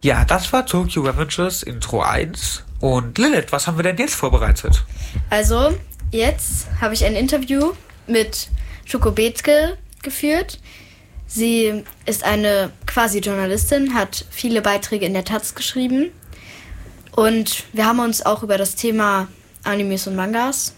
Ja, das war Tokyo Revengers Intro 1. Und Lilith, was haben wir denn jetzt vorbereitet? Also, jetzt habe ich ein Interview mit Schoko Bethke geführt. Sie ist eine quasi Journalistin, hat viele Beiträge in der Taz geschrieben. Und wir haben uns auch über das Thema Animes und Mangas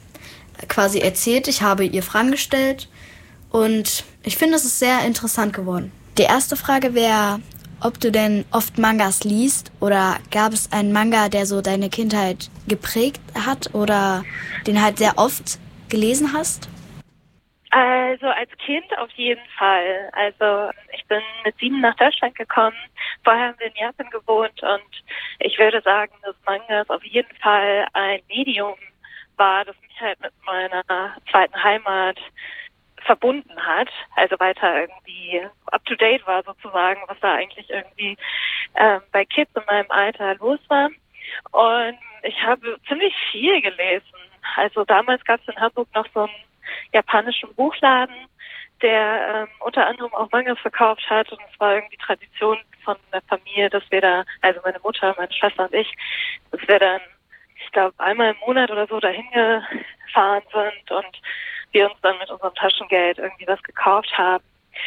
quasi erzählt. Ich habe ihr Fragen gestellt und ich finde, es ist sehr interessant geworden. Die erste Frage wäre, ob du denn oft Mangas liest oder gab es einen Manga, der so deine Kindheit geprägt hat oder den halt sehr oft gelesen hast? Also als Kind auf jeden Fall. Also ich bin mit 7 nach Deutschland gekommen. Vorher haben wir in Japan gewohnt und ich würde sagen, dass Mangas auf jeden Fall ein Medium war, das mich halt mit meiner zweiten Heimat verbunden hat, also weiter irgendwie up-to-date war sozusagen, was da eigentlich irgendwie bei Kids in meinem Alter los war. Und ich habe ziemlich viel gelesen. Also damals gab es in Hamburg noch so einen japanischen Buchladen, der unter anderem auch Mangas verkauft hat. Und es war irgendwie Tradition von der Familie, dass wir da, also meine Mutter, meine Schwester und ich, dass wir dann, ich glaube, einmal im Monat oder so dahin gefahren sind und wir uns dann mit unserem Taschengeld irgendwie was gekauft haben.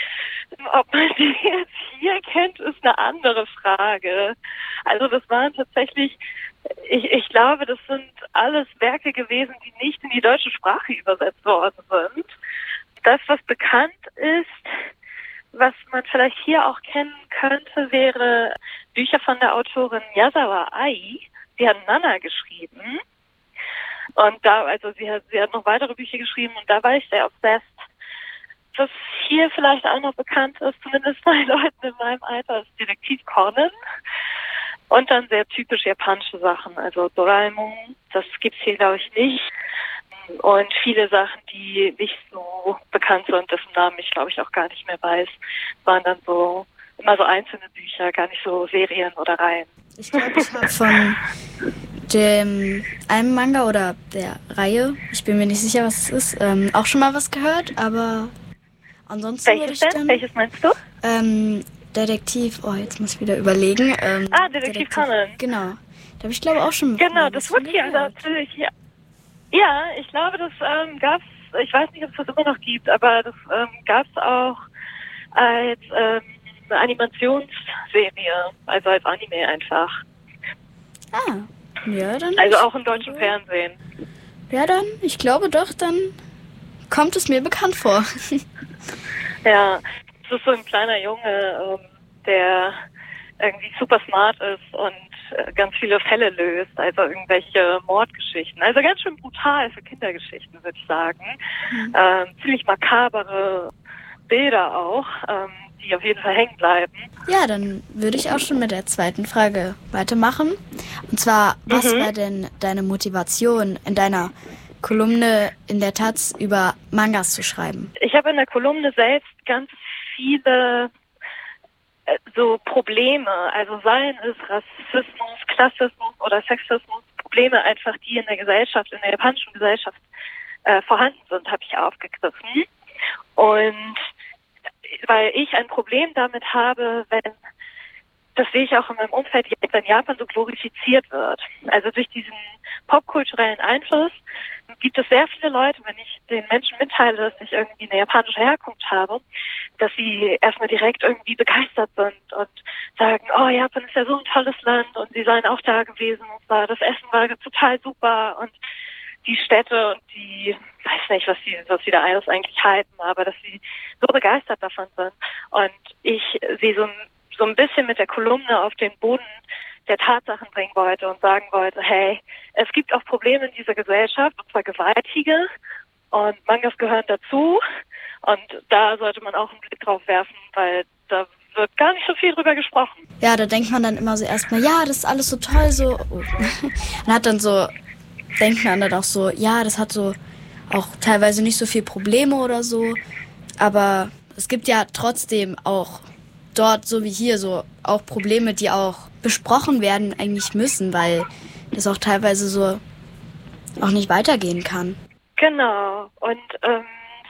Ob man die jetzt hier kennt, ist eine andere Frage. Also das waren tatsächlich, ich glaube, das sind alles Werke gewesen, die nicht in die deutsche Sprache übersetzt worden sind. Das, was bekannt ist, was man vielleicht hier auch kennen könnte, wäre Bücher von der Autorin Yazawa Ai. Sie hat Nana geschrieben. Und da, also sie hat noch weitere Bücher geschrieben und da war ich sehr obsessed. Was hier vielleicht auch noch bekannt ist, zumindest bei Leuten in meinem Alter, ist Detektiv Conan. Und dann sehr typisch japanische Sachen, also Doraemon, das gibt's hier glaube ich nicht. Und viele Sachen, die nicht so bekannt sind, dessen Namen ich glaube ich auch gar nicht mehr weiß, waren dann so immer so einzelne Bücher, gar nicht so Serien oder Reihen. Ich glaube, ich habe von einem Manga oder der Reihe, ich bin mir nicht sicher, was es ist, auch schon mal was gehört, aber ansonsten Welches denn? dann, Welches meinst du? Detektiv, jetzt muss ich wieder überlegen. Detektiv Conan. Genau, da habe ich glaube auch schon Genau, das wurde hier natürlich, ja, ich glaube, das gab's, ich weiß nicht, ob es das immer noch gibt, aber das gab's auch als eine Animationsserie, also als Anime einfach. Ja, dann. Also auch im deutschen Fernsehen. Ja, dann, ich glaube doch, dann kommt es mir bekannt vor. Ja, es ist so ein kleiner Junge, der irgendwie super smart ist und ganz viele Fälle löst, also irgendwelche Mordgeschichten. Also ganz schön brutal für Kindergeschichten, würde ich sagen. Ziemlich makabere Bilder auch, die auf jeden Fall hängen bleiben. Ja, dann würde ich auch schon mit der zweiten Frage weitermachen. Und zwar, was war denn deine Motivation, in deiner Kolumne in der Taz über Mangas zu schreiben? Ich habe in der Kolumne selbst ganz viele so Probleme, also seien es Rassismus, Klassismus oder Sexismus, Probleme einfach, die in der Gesellschaft, in der japanischen Gesellschaft vorhanden sind, habe ich aufgegriffen. Und weil ich ein Problem damit habe, wenn, das sehe ich auch in meinem Umfeld, wenn Japan so glorifiziert wird. Also durch diesen popkulturellen Einfluss gibt es sehr viele Leute, wenn ich den Menschen mitteile, dass ich irgendwie eine japanische Herkunft habe, dass sie erstmal direkt irgendwie begeistert sind und sagen, oh, Japan ist ja so ein tolles Land und sie seien auch da gewesen und das Essen war total super und die Städte und die, weiß nicht, was sie da alles eigentlich halten, aber dass sie so begeistert davon sind. Und ich sie so ein bisschen mit der Kolumne auf den Boden der Tatsachen bringen wollte und sagen wollte, hey, es gibt auch Probleme in dieser Gesellschaft, und zwar gewaltige, und Mangas gehören dazu. Und da sollte man auch einen Blick drauf werfen, weil da wird gar nicht so viel drüber gesprochen. Ja, da denkt man dann immer so erstmal, ja, das ist alles so toll, so. Und hat dann so, denkt man dann auch so, ja, das hat so auch teilweise nicht so viel Probleme oder so. Aber es gibt ja trotzdem auch dort, so wie hier, so auch Probleme, die auch besprochen werden eigentlich müssen, weil das auch teilweise so auch nicht weitergehen kann. Genau. Und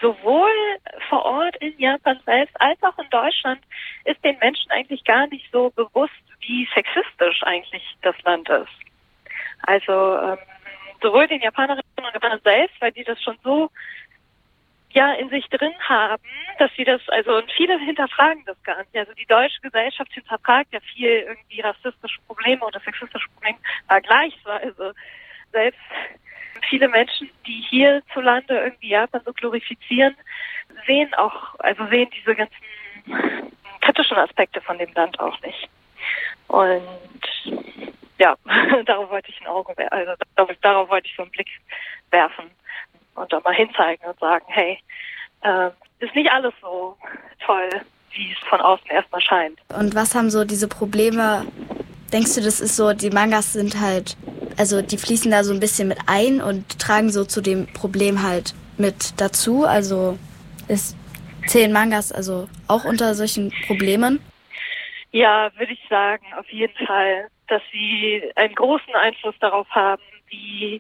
sowohl vor Ort in Japan selbst als auch in Deutschland ist den Menschen eigentlich gar nicht so bewusst, wie sexistisch eigentlich das Land ist. Also sowohl den Japanerinnen und Japanern selbst, weil die das schon so in sich drin haben, dass sie das, also und viele hinterfragen das gar nicht. Also die deutsche Gesellschaft hinterfragt ja viel irgendwie rassistische Probleme oder sexistische Probleme vergleichsweise. Selbst viele Menschen, die hierzulande irgendwie Japan so glorifizieren, sehen diese ganzen kritischen Aspekte von dem Land auch nicht. Und ja, darauf wollte ich darauf wollte ich so einen Blick werfen und da mal hinzeigen und sagen, hey, ist nicht alles so toll, wie es von außen erstmal scheint. Und was haben so diese Probleme, denkst du, das ist so, die Mangas sind halt, also die fließen da so ein bisschen mit ein und tragen so zu dem Problem halt mit dazu, also zählen Mangas also auch unter solchen Problemen? Ja, würde ich sagen, auf jeden Fall, dass sie einen großen Einfluss darauf haben, wie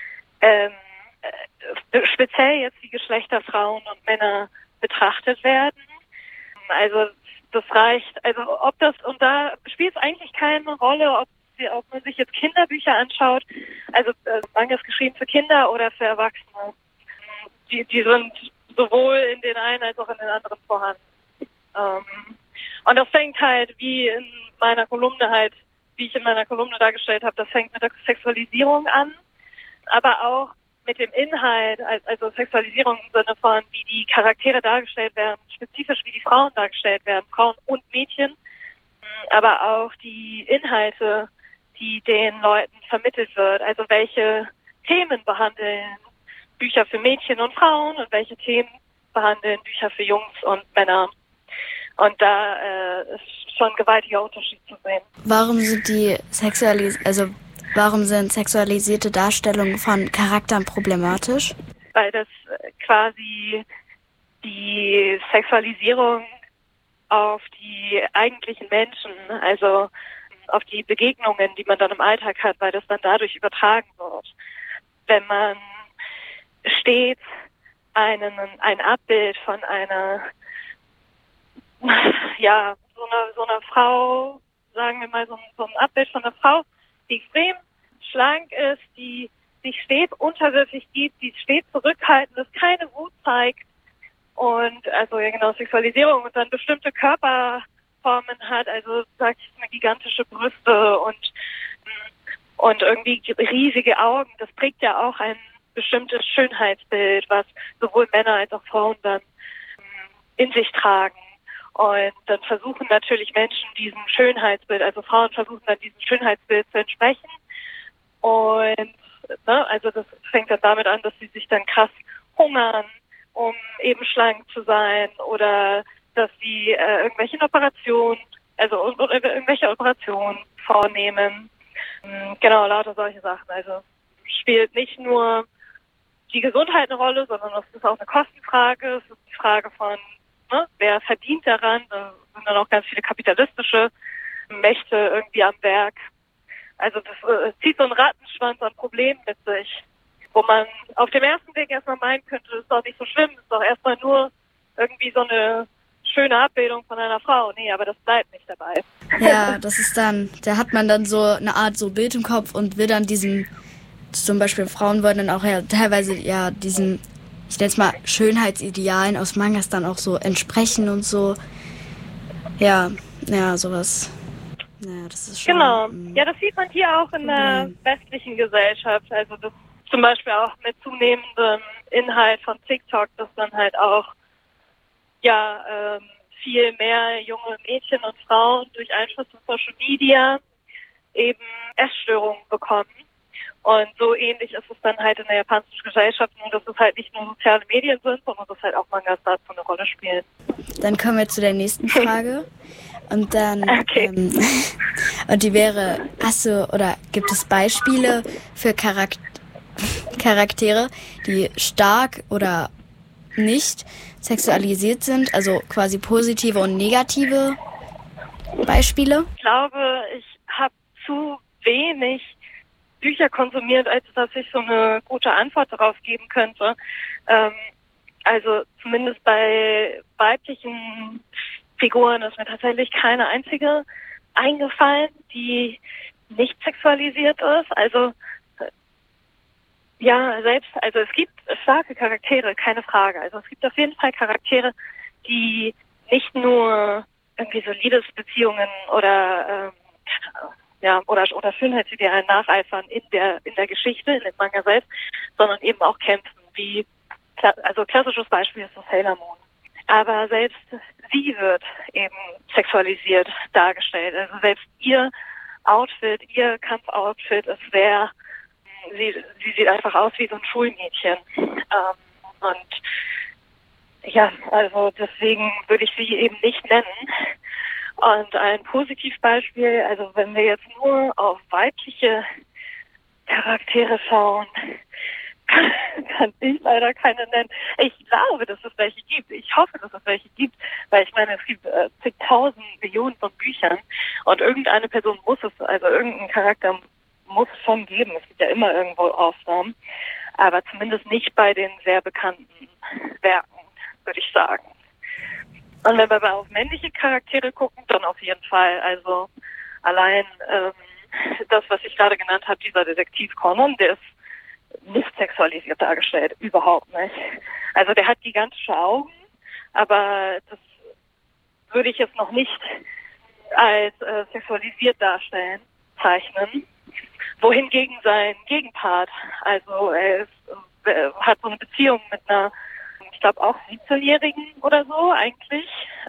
speziell jetzt die Geschlechter Frauen und Männer betrachtet werden. Also das reicht, also und da spielt es eigentlich keine Rolle, ob man sich jetzt Kinderbücher anschaut, also Mangas geschrieben für Kinder oder für Erwachsene. Die sind sowohl in den einen als auch in den anderen vorhanden. Und das fängt halt, wie ich in meiner Kolumne dargestellt habe, das fängt mit der Sexualisierung an, aber auch mit dem Inhalt, also Sexualisierung im Sinne von, wie die Charaktere dargestellt werden, spezifisch wie die Frauen dargestellt werden, Frauen und Mädchen, aber auch die Inhalte, die den Leuten vermittelt wird, also welche Themen behandeln Bücher für Mädchen und Frauen und welche Themen behandeln Bücher für Jungs und Männer. Und da ist schon ein gewaltiger Unterschied zu sehen. Warum sind sexualisierte Darstellungen von Charakteren problematisch? Weil das quasi die Sexualisierung auf die eigentlichen Menschen, also auf die Begegnungen, die man dann im Alltag hat, weil das dann dadurch übertragen wird. Wenn man stets ein Abbild von einer so einer Frau, sagen wir mal so ein Abbild von einer Frau, die extrem schlank ist, die sich stets unterwürfig gibt, die stets zurückhaltend ist, keine Wut zeigt und Sexualisierung und dann bestimmte Körperformen hat, also sag ich mal gigantische Brüste und irgendwie riesige Augen. Das prägt ja auch ein bestimmtes Schönheitsbild, was sowohl Männer als auch Frauen dann in sich tragen. Und dann versuchen natürlich Menschen diesem Schönheitsbild, also Frauen versuchen dann diesem Schönheitsbild zu entsprechen. Und also das fängt dann damit an, dass sie sich dann krass hungern, um eben schlank zu sein, oder dass sie irgendwelche Operationen vornehmen. Genau, lauter solche Sachen. Also spielt nicht nur die Gesundheit eine Rolle, sondern es ist auch eine Kostenfrage. Es ist die Frage von, wer verdient daran? Da sind dann auch ganz viele kapitalistische Mächte irgendwie am Werk. Also das zieht so einen Rattenschwanz an Problemen mit sich, wo man auf dem ersten Blick erstmal meinen könnte, das ist doch nicht so schlimm, das ist doch erstmal nur irgendwie so eine schöne Abbildung von einer Frau. Nee, aber das bleibt nicht dabei. Ja, das ist dann, da hat man dann so eine Art so Bild im Kopf und will dann zum Beispiel Frauen wollen dann auch teilweise diesen, ich nenne es mal, Schönheitsidealen aus Mangas dann auch so entsprechen und so. Ja, sowas. Ja, das ist schon... Genau. Ja, das sieht man hier auch in der westlichen Gesellschaft. Also das zum Beispiel auch mit zunehmendem Inhalt von TikTok, dass dann halt auch viel mehr junge Mädchen und Frauen durch Einfluss von Social Media eben Essstörungen bekommen. Und so ähnlich ist es dann halt in der japanischen Gesellschaft, nur dass es halt nicht nur soziale Medien sind, sondern dass halt auch Mangas dazu eine Rolle spielen. Dann kommen wir zu der nächsten Frage. Und dann, okay. Und die wäre, gibt es Beispiele für Charaktere, die stark oder nicht sexualisiert sind, also quasi positive und negative Beispiele? Ich glaube, ich habe zu wenig Bücher konsumiert, als dass ich so eine gute Antwort darauf geben könnte. Also zumindest bei weiblichen Figuren ist mir tatsächlich keine einzige eingefallen, die nicht sexualisiert ist. Also ja, also es gibt starke Charaktere, keine Frage. Also es gibt auf jeden Fall Charaktere, die nicht nur irgendwie so Liebesbeziehungen oder oder Schönheitsidealen nacheifern in der Geschichte, in dem Manga selbst, sondern eben auch kämpfen, also klassisches Beispiel ist so Sailor Moon. Aber selbst sie wird eben sexualisiert dargestellt. Also selbst ihr Outfit, ihr Kampfoutfit ist sie sieht einfach aus wie so ein Schulmädchen. Und ja, also deswegen würde ich sie eben nicht nennen. Und ein Positivbeispiel, also wenn wir jetzt nur auf weibliche Charaktere schauen, kann ich leider keine nennen. Ich glaube, dass es welche gibt. Ich hoffe, dass es welche gibt, weil ich meine, es gibt zigtausend Millionen von Büchern und irgendeine Person irgendein Charakter muss es schon geben. Es gibt ja immer irgendwo Ausnahmen, aber zumindest nicht bei den sehr bekannten Werken, würde ich sagen. Und wenn wir aber auf männliche Charaktere gucken, dann auf jeden Fall. Also allein das, was ich gerade genannt habe, dieser Detektiv Conan, der ist nicht sexualisiert dargestellt, überhaupt nicht. Also der hat gigantische Augen, aber das würde ich jetzt noch nicht als sexualisiert zeichnen. Wohingegen sein Gegenpart, also er hat so eine Beziehung mit einer, ich glaube auch 17-Jährigen oder so eigentlich.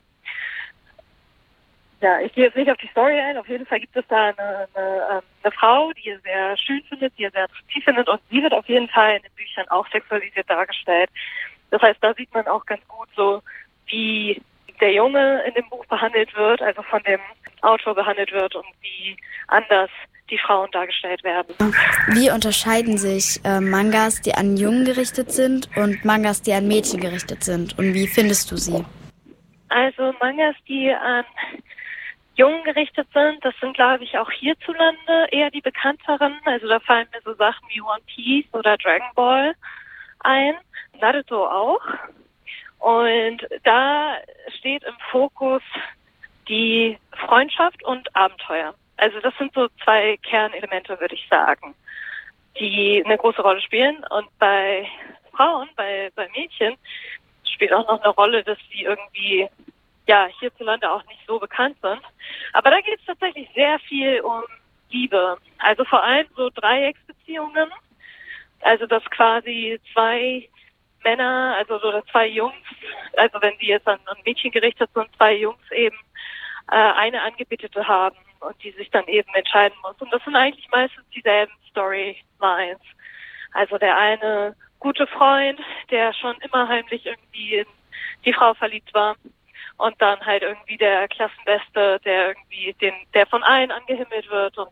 Ja, ich gehe jetzt nicht auf die Story ein. Auf jeden Fall gibt es da eine Frau, die er sehr schön findet, die er sehr attraktiv findet, und sie wird auf jeden Fall in den Büchern auch sexualisiert dargestellt. Das heißt, da sieht man auch ganz gut so, wie der Junge in dem Buch behandelt wird, also von dem Autor behandelt wird, und wie anders die Frauen dargestellt werden. Wie unterscheiden sich Mangas, die an Jungen gerichtet sind, und Mangas, die an Mädchen gerichtet sind? Und wie findest du sie? Also Mangas, die an Jungen gerichtet sind, das sind, glaube ich, auch hierzulande eher die bekannteren. Also da fallen mir so Sachen wie One Piece oder Dragon Ball ein, Naruto auch. Und da steht im Fokus die Freundschaft und Abenteuer. Also das sind so zwei Kernelemente, würde ich sagen, die eine große Rolle spielen. Und bei Frauen, bei Mädchen, spielt auch noch eine Rolle, dass sie irgendwie hierzulande auch nicht so bekannt sind. Aber da geht es tatsächlich sehr viel um Liebe. Also vor allem so Dreiecksbeziehungen. Also dass quasi zwei Männer, oder zwei Jungs, also wenn die jetzt an Mädchen gerichtet sind, zwei Jungs eben eine Angebetete haben und die sich dann eben entscheiden muss. Und das sind eigentlich meistens dieselben Storylines. Also der eine gute Freund, der schon immer heimlich irgendwie in die Frau verliebt war. Und dann halt irgendwie der Klassenbeste, der irgendwie der von allen angehimmelt wird und